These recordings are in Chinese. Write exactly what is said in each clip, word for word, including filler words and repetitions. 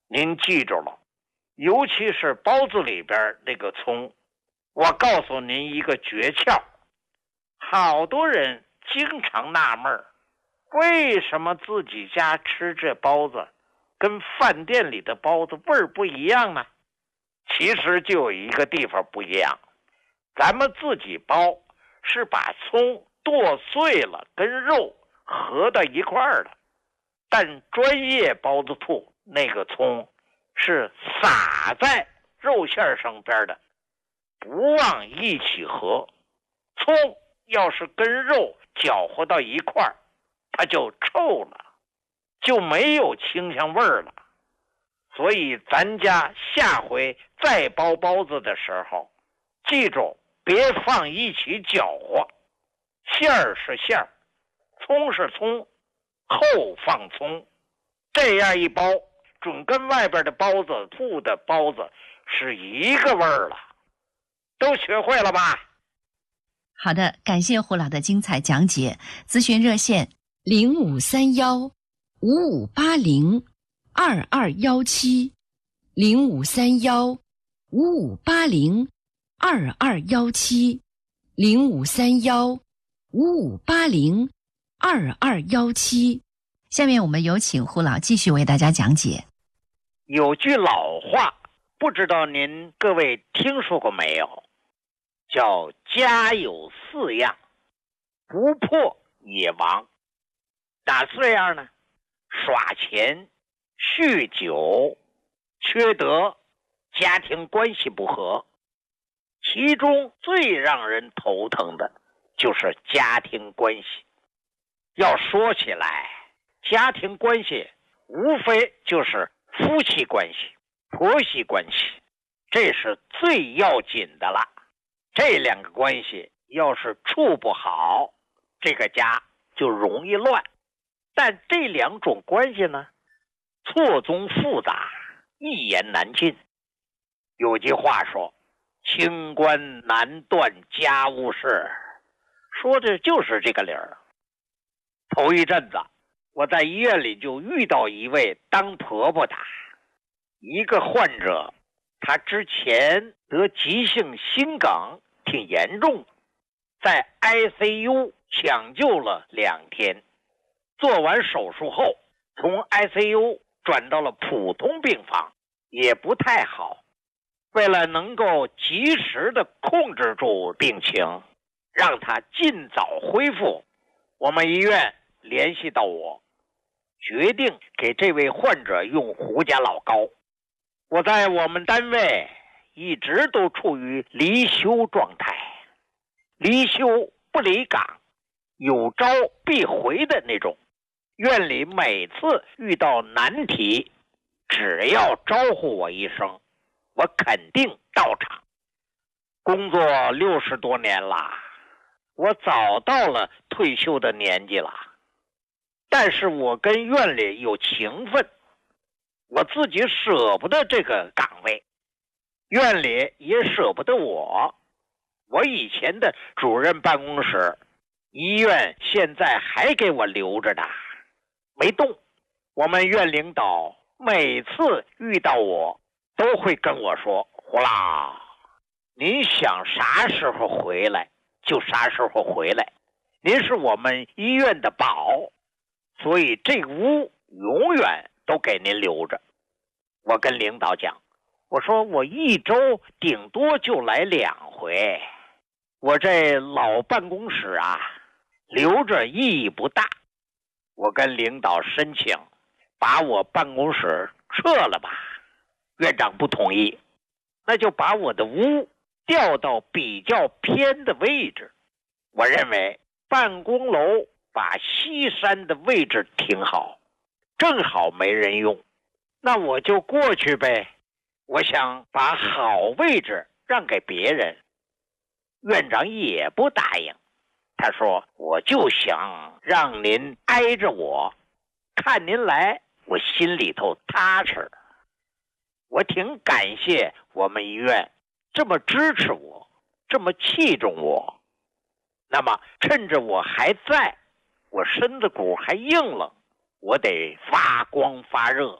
您记住了，尤其是包子里边那个葱，我告诉您一个诀窍，好多人经常纳闷，为什么自己家吃这包子跟饭店里的包子味儿不一样呢？其实就有一个地方不一样，咱们自己包是把葱剁碎了跟肉合到一块儿的，但专业包子铺那个葱是撒在肉馅上边的，不往一起合。葱要是跟肉搅和到一块儿，它就臭了，就没有清香味儿了。所以咱家下回再包包子的时候，记住别放一起搅和，馅儿是馅儿，葱是葱，后放葱，这样一包准跟外边的包子铺的包子是一个味儿了。都学会了吧？ 好的，感谢胡老的精彩讲解。咨询热线零五三幺五五八零二二幺七，零五三幺五五八零二二幺七，零五三幺五五八零二二幺七。下面我们有请胡老继续为大家讲解。 有句老话，不知道您各位听说过没有，叫家有四样，不破也亡。哪四样呢？耍钱、酗酒、缺德、家庭关系不和。其中最让人头疼的就是家庭关系。要说起来，家庭关系无非就是夫妻关系、婆媳关系，这是最要紧的了。这两个关系要是处不好，这个家就容易乱。但这两种关系呢，错综复杂，一言难尽。有句话说，清官难断家务事，说的就是这个理儿。头一阵子我在医院里就遇到一位当婆婆的，一个患者，她之前得急性心梗挺严重，在 I C U 抢救了两天，做完手术后从 I C U 转到了普通病房，也不太好。为了能够及时的控制住病情，让她尽早恢复，我们医院联系到我，决定给这位患者用胡家老膏。我在我们单位一直都处于离休状态，离休不离岗，有招必回的那种。院里每次遇到难题，只要招呼我一声，我肯定到场。工作六十多年了，我早到了退休的年纪了，但是我跟院里有情分，我自己舍不得这个岗位，院里也舍不得我。我以前的主任办公室，医院现在还给我留着呢，没动。我们院领导每次遇到我都会跟我说，胡老，您想啥时候回来就啥时候回来，您是我们医院的宝，所以这屋永远都给您留着。我跟领导讲，我说我一周顶多就来两回，我这老办公室啊留着意义不大。我跟领导申请把我办公室撤了吧，院长不同意，那就把我的屋调到比较偏的位置。我认为办公楼把西山的位置挺好，正好没人用，那我就过去呗。我想把好位置让给别人。院长也不答应，他说我就想让您挨着我，看您来我心里头踏实。我挺感谢我们医院这么支持我，这么器重我。那么趁着我还在，我身子骨还硬朗，我得发光发热，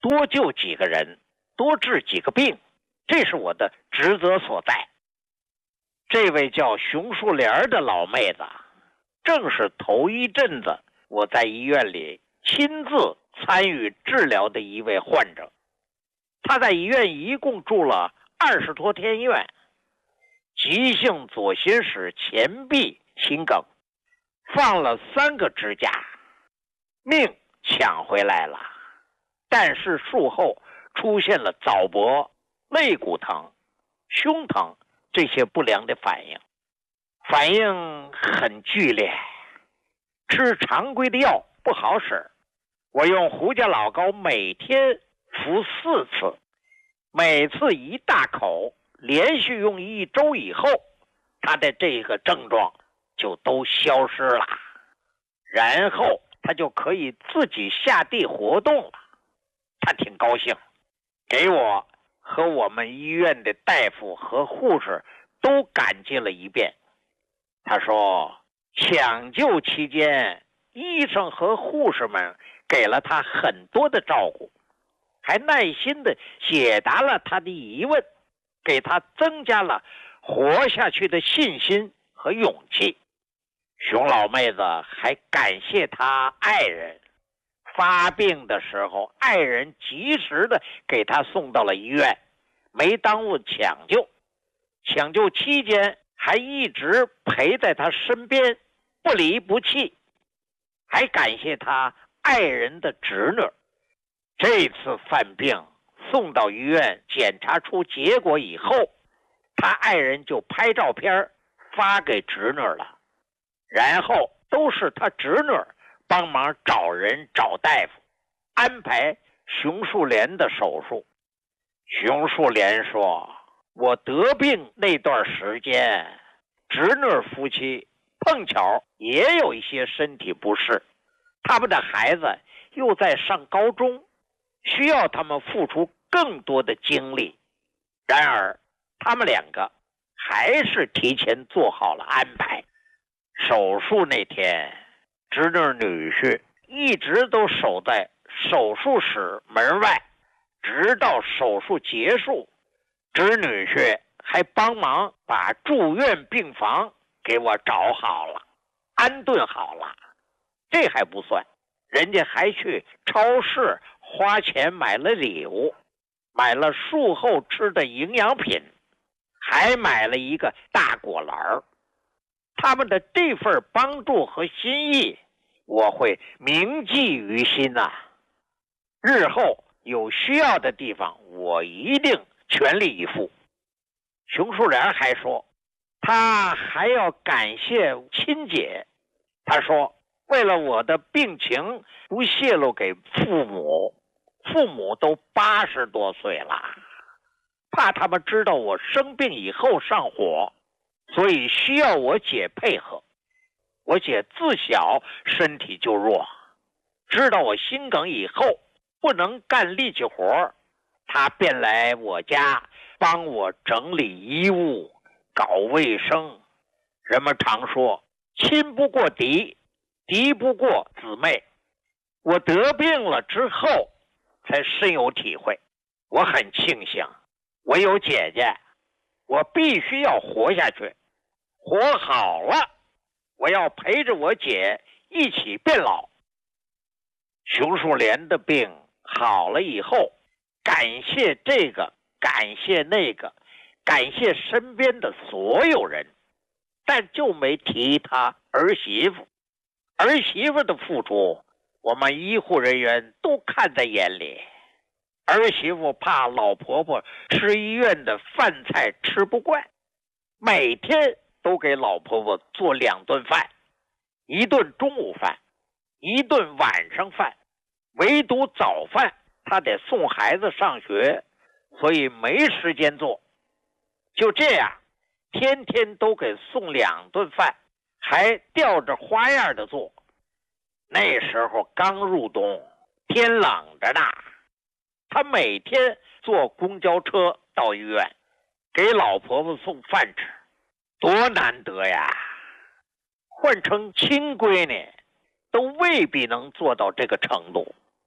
多救几个人，多治几个病，这是我的职责所在。这位叫熊树莲的老妹子，正是头一阵子我在医院里亲自参与治疗的一位患者。她在医院一共住了二十多天院，急性左心室前壁心梗，放了三个支架，命抢回来了，但是术后出现了早搏、肋骨疼、胸疼这些不良的反应，反应很剧烈，吃常规的药不好使。我用胡家老膏每天服四次，每次一大口，连续用一周以后，他的这个症状就都消失了，然后他就可以自己下地活动了。他挺高兴，给我和我们医院的大夫和护士都感激了一遍。他说，抢救期间，医生和护士们给了他很多的照顾，还耐心地解答了他的疑问，给他增加了活下去的信心和勇气。熊老妹子还感谢她爱人，发病的时候，爱人及时的给他送到了医院，没耽误抢救。抢救期间还一直陪在他身边，不离不弃。还感谢他爱人的侄女。这次犯病送到医院检查出结果以后，他爱人就拍照片发给侄女了，然后都是他侄女帮忙找人找大夫，安排熊树莲的手术。熊树莲说，我得病那段时间，侄女夫妻碰巧也有一些身体不适，他们的孩子又在上高中，需要他们付出更多的精力。然而他们两个还是提前做好了安排。手术那天，侄女女婿一直都守在手术室门外，直到手术结束，侄女婿还帮忙把住院病房给我找好了，安顿好了。这还不算，人家还去超市花钱买了礼物，买了术后吃的营养品，还买了一个大果篮。他们的这份帮助和心意，我会铭记于心呐、啊。日后有需要的地方，我一定全力以赴。熊树莲还说，他还要感谢亲姐。他说，为了我的病情不泄露给父母，父母都八十多岁了，怕他们知道我生病以后上火，所以需要我姐配合。我姐自小身体就弱，知道我心梗以后不能干力气活，她便来我家帮我整理衣物，搞卫生。人们常说，亲不过敌，敌不过姊妹。我得病了之后才深有体会。我很庆幸我有姐姐，我必须要活下去，活好了，我要陪着我姐一起变老。熊树莲的病好了以后，感谢这个，感谢那个，感谢身边的所有人，但就没提他儿媳妇。儿媳妇的付出，我们医护人员都看在眼里。儿媳妇怕老婆婆吃医院的饭菜吃不惯，每天都给老婆婆做两顿饭，一顿中午饭，一顿晚上饭，唯独早饭她得送孩子上学，所以没时间做。就这样，天天都给送两顿饭，还吊着花样的做。那时候刚入冬，天冷着呢，他每天坐公交车到医院，给老婆婆送饭吃，多难得呀！换成亲闺女，都未必能做到这个程度。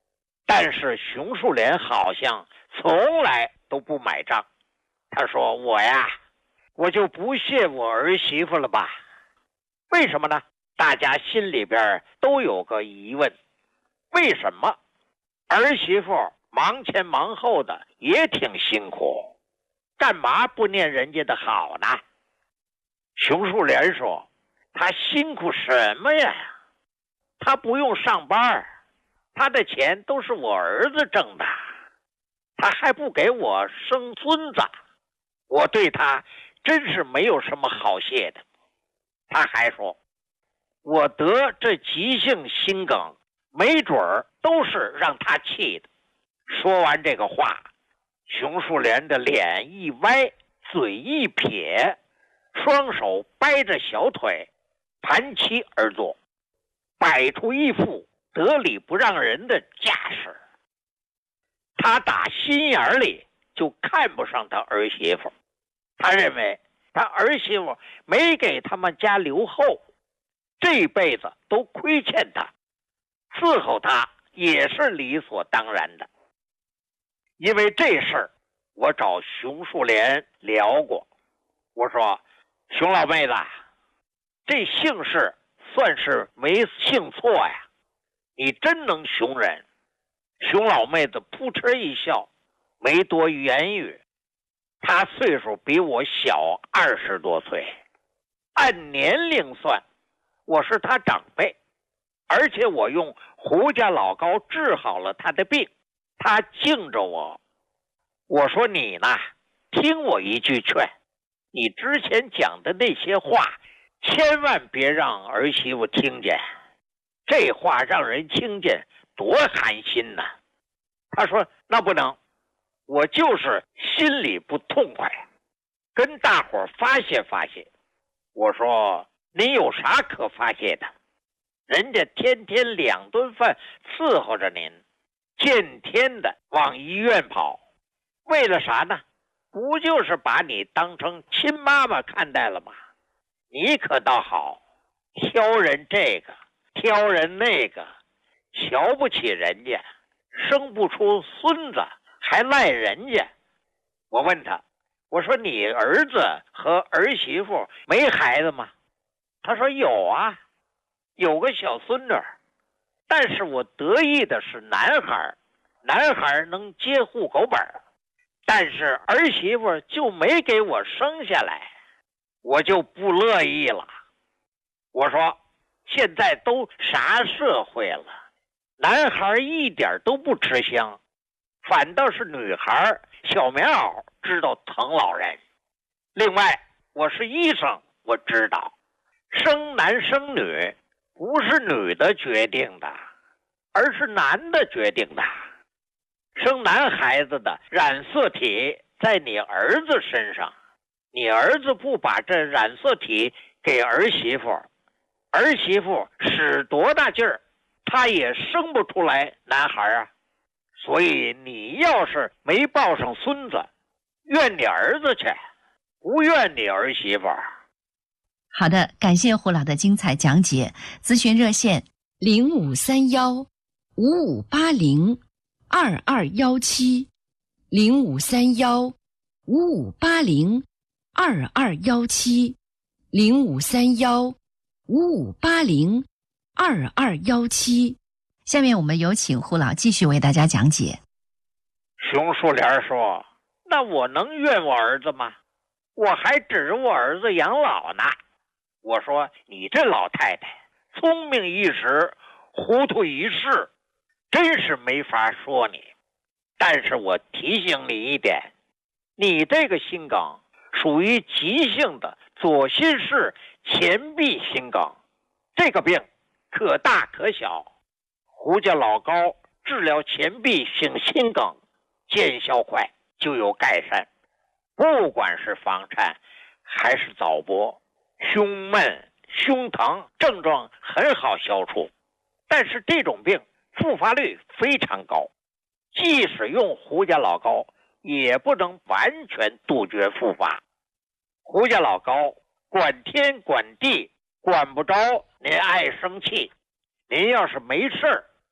但是熊树莲好像从来都不买账。他说我呀，我就不谢我儿媳妇了吧。为什么呢？大家心里边都有个疑问，为什么儿媳妇忙前忙后的也挺辛苦，干嘛不念人家的好呢？熊树莲说，他辛苦什么呀？他不用上班，他的钱都是我儿子挣的，他还不给我生孙子，我对他真是没有什么好谢的。他还说，我得这急性心梗，没准儿都是让他气的。说完这个话，熊树莲的脸一歪，嘴一撇，双手掰着小腿，盘膝而坐，摆出一副得理不让人的架势。他打心眼里就看不上他儿媳妇，他认为他儿媳妇没给他们家留后，这辈子都亏欠他，伺候他也是理所当然的。因为这事儿，我找熊树莲聊过，我说，熊老妹子，这姓氏算是没姓错呀，你真能熊人。熊老妹子扑哧一笑，没多言语。她岁数比我小二十多岁，按年龄算，我是她长辈，而且我用胡家老高治好了她的病，她敬着我。我说你呢，听我一句劝，你之前讲的那些话，千万别让儿媳妇听见，这话让人听见多寒心呐。他说那不能，我就是心里不痛快，跟大伙儿发泄发泄。我说你有啥可发泄的？人家天天两顿饭伺候着您，见天的往医院跑，为了啥呢？不就是把你当成亲妈妈看待了吗？你可倒好，挑人这个挑人那个，瞧不起人家，生不出孙子还赖人家。我问他，我说你儿子和儿媳妇没孩子吗？他说有啊，有个小孙女，但是我得意的是男孩，男孩能接户口本，但是儿媳妇就没给我生下来，我就不乐意了。我说现在都啥社会了，男孩一点都不吃香，反倒是女孩小棉袄知道疼老人。另外我是医生，我知道生男生女不是女的决定的，而是男的决定的。生男孩子的染色体在你儿子身上，你儿子不把这染色体给儿媳妇，儿媳妇使多大劲儿，他也生不出来男孩啊。所以你要是没抱上孙子，怨你儿子去，不怨你儿媳妇。 好的，感谢胡老的精彩讲解。咨询热线零五三幺五五八零二二幺七，零五三幺五五八零二二幺七，零五三幺五五八零二二幺七。下面我们有请胡老继续为大家讲解。 熊树莲说，那我能怨我儿子吗？我还指着我儿子养老呢。我说你这老太太聪明一时，糊涂一世，真是没法说你。但是我提醒你一点，你这个心梗属于急性的左心室前壁心梗，这个病可大可小。胡家老高治疗前壁性心梗见效快，就有改善。不管是房颤还是早搏，胸闷胸疼症状很好消除，但是这种病复发率非常高，即使用胡家老高也不能完全杜绝复发。胡家老高管天管地，管不着您爱生气，您要是没事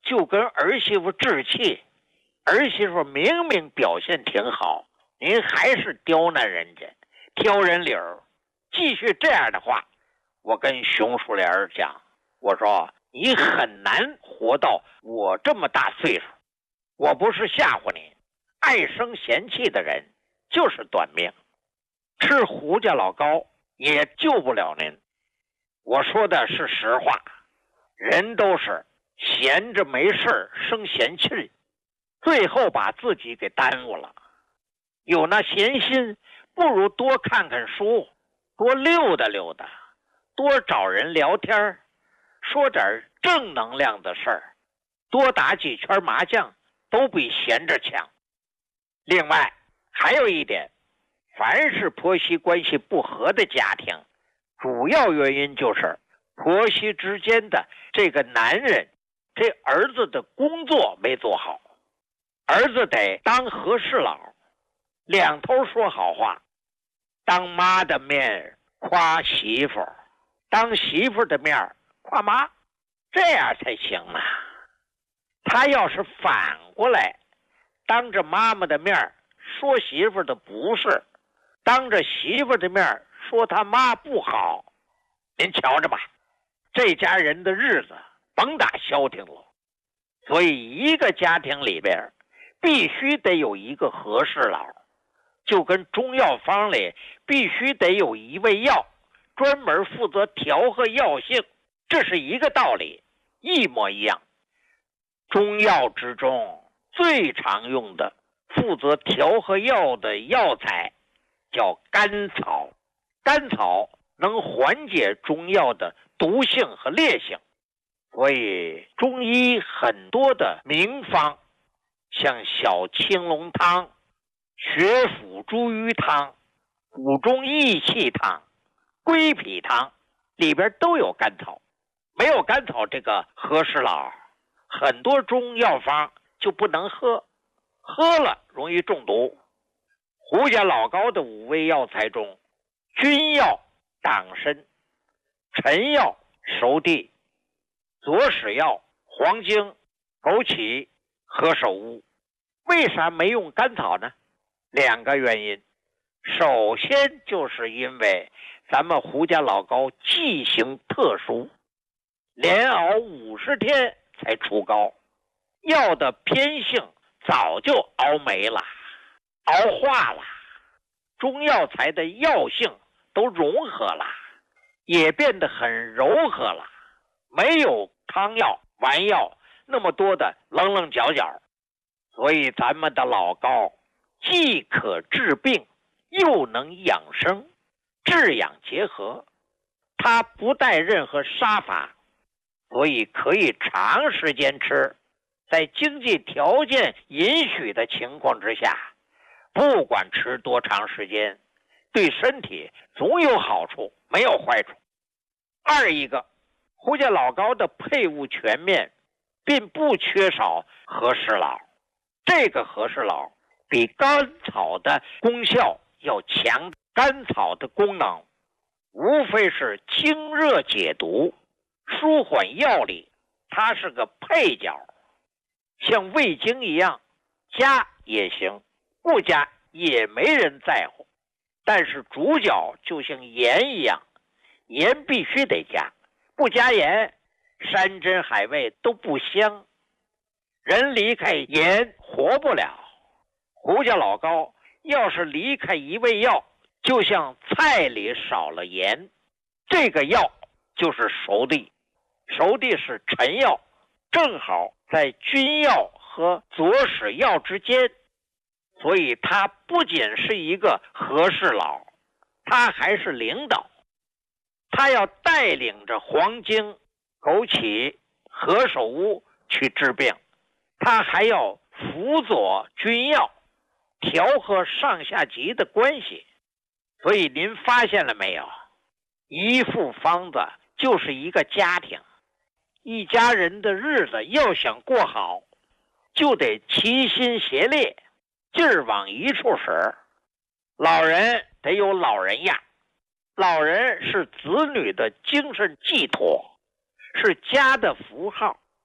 就跟儿媳妇置气，儿媳妇明明表现挺好，您还是刁难人家，挑人理儿。继续这样的话，我跟熊树莲讲，我说你很难活到我这么大岁数，我不是吓唬你，爱生嫌气的人就是短命，吃胡家老高也救不了您。我说的是实话，人都是闲着没事生闲气，最后把自己给耽误了。有那闲心，不如多看看书，多溜达溜达，多找人聊天，说点正能量的事儿，多打几圈麻将，都比闲着强。另外还有一点，凡是婆媳关系不和的家庭，主要原因就是婆媳之间的这个男人，这儿子的工作没做好。儿子得当和事佬，两头说好话，当妈的面夸媳妇，当媳妇的面夸妈，这样才行啊。他要是反过来，当着妈妈的面说媳妇的不是，当着媳妇的面说他妈不好，您瞧着吧，这家人的日子甭打消停了。所以一个家庭里边必须得有一个和事佬，就跟中药方里必须得有一味药专门负责调和药性，这是一个道理，一模一样。中药之中最常用的负责调和药的药材叫甘草，甘草能缓解中药的毒性和烈性，所以中医很多的名方，像小青龙汤、血府茱萸汤、补中益气汤、归脾汤，里边都有甘草。没有甘草这个和事佬，很多中药方就不能喝，喝了容易中毒。胡家老高的五味药材中，君药党参，陈药熟地，左使药黄精、枸杞、何首乌。为啥没用甘草呢？两个原因。首先就是因为咱们胡家老高剂型特殊，连熬五十天才出膏，药的偏性早就熬没了，熬化了，中药材的药性都融合了，也变得很柔和了，没有汤药丸药那么多的棱棱角角。所以咱们的老高既可治病又能养生，治养结合，它不带任何杀伐，所以可以长时间吃，在经济条件允许的情况之下，不管吃多长时间，对身体总有好处，没有坏处。二一个，胡家老高的配伍全面，并不缺少和事佬，这个和事佬比甘草的功效要强。甘草的功能无非是清热解毒、舒缓药力，它是个配角，像味精一样，加也行，不加也没人在乎。但是主角就像盐一样，盐必须得加，不加盐，山珍海味都不香。人离开盐活不了。胡家老高要是离开一味药，就像菜里少了盐，这个药就是熟地。熟地是陈药，正好在君药和左使药之间，所以他不仅是一个和事佬，他还是领导。他要带领着黄精、枸杞、何首乌去治病，他还要辅佐君药，调和上下级的关系。所以您发现了没有，一副方子就是一个家庭，一家人的日子要想过好，就得齐心协力，劲儿往一处使。老人得有老人样，老人是子女的精神寄托，是家的符号。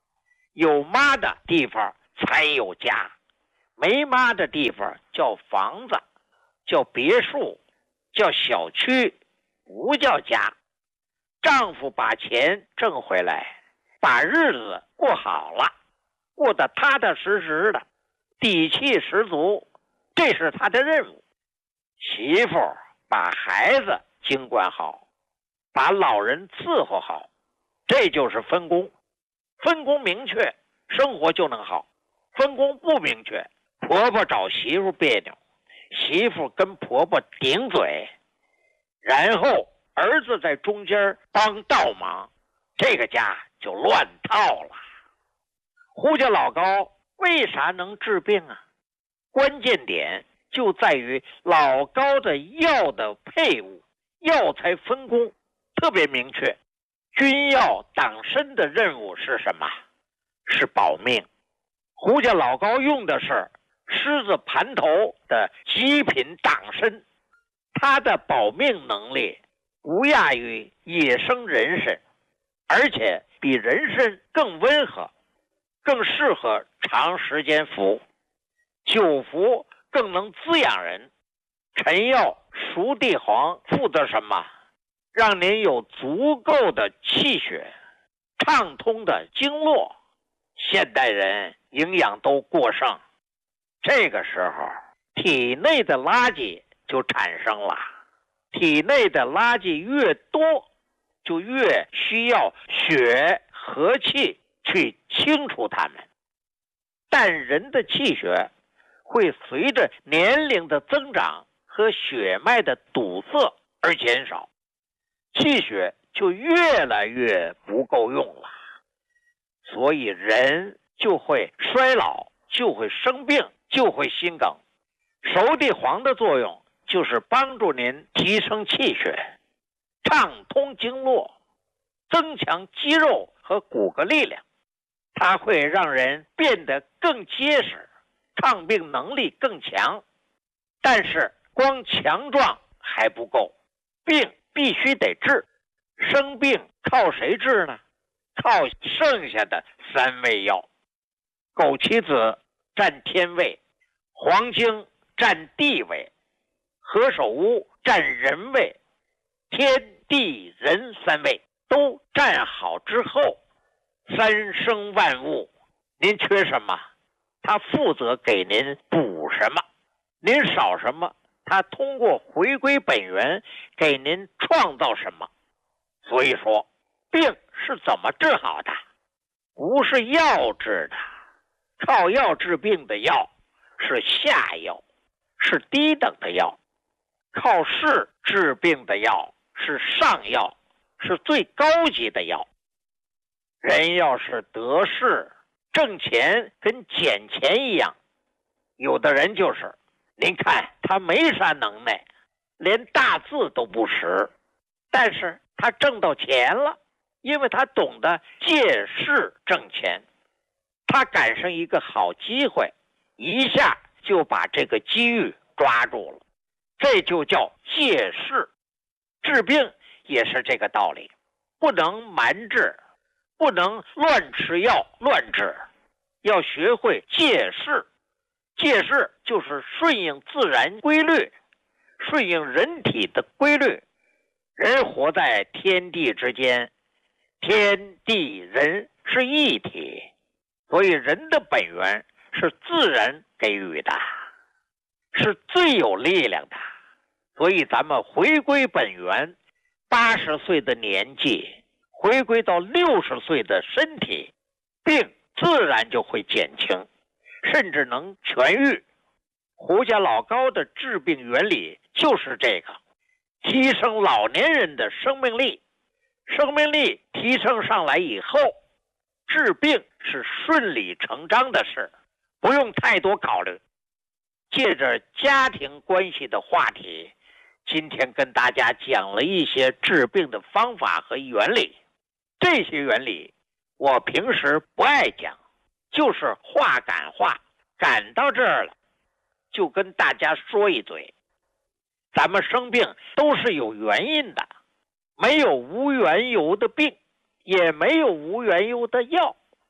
有妈的地方才有家，没妈的地方叫房子，叫别墅，叫小区，不叫家。丈夫把钱挣回来，把日子过好了，过得踏踏实实的，底气十足，这是他的任务。媳妇把孩子经管好，把老人伺候好，这就是分工。分工明确，生活就能好。分工不明确，婆婆找媳妇别扭，媳妇跟婆婆顶嘴，然后儿子在中间帮倒忙，这个家就乱套了。胡家老高为啥能治病啊？关键点就在于老高的药的配伍，药材分工特别明确。君药党参的任务是什么？是保命。胡家老高用的是狮子盘头的极品党参，它的保命能力不亚于野生人参，而且比人参更温和，更适合长时间服，久服更能滋养人。陈药熟地黄负责什么？让您有足够的气血，畅通的经络。现代人营养都过剩，这个时候体内的垃圾就产生了。体内的垃圾越多，就越需要血和气去清除它们。但人的气血会随着年龄的增长和血脉的堵塞而减少，气血就越来越不够用了，所以人就会衰老，就会生病，就会心梗。熟地黄的作用就是帮助您提升气血，畅通经络，增强肌肉和骨骼力量。它会让人变得更结实，抗病能力更强。但是光强壮还不够，病必须得治。生病靠谁治呢？靠剩下的三味药。枸杞子占天位，黄精占地位，何首乌占人位，天地人三位都占好之后，三生万物，您缺什么，他负责给您补什么，您少什么，他通过回归本源给您创造什么。所以说，病是怎么治好的？不是药治的，靠药治病的药是下药，是低等的药；靠势治病的药是上药，是最高级的药。人要是得势，挣钱跟捡钱一样，有的人就是，您看他没啥能耐，连大字都不识，但是他挣到钱了，因为他懂得借势挣钱。他赶上一个好机会，一下就把这个机遇抓住了，这就叫借势。治病也是这个道理，不能蛮治，不能乱吃药乱治，要学会借势。借势就是顺应自然规律，顺应人体的规律。人活在天地之间，天地人是一体，所以人的本源是自然给予的，是最有力量的。所以咱们回归本源，八十岁的年纪回归到六十岁的身体，病自然就会减轻，甚至能痊愈。胡家老高的治病原理就是这个，提升老年人的生命力。生命力提升上来以后，治病是顺理成章的事，不用太多考虑。借着家庭关系的话题，今天跟大家讲了一些治病的方法和原理。这些原理我平时不爱讲，就是话赶话，赶到这儿了就跟大家说一嘴。咱们生病都是有原因的，没有无缘由的病，也没有无缘由的药。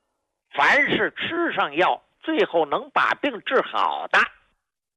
凡是吃上药最后能把病治好的，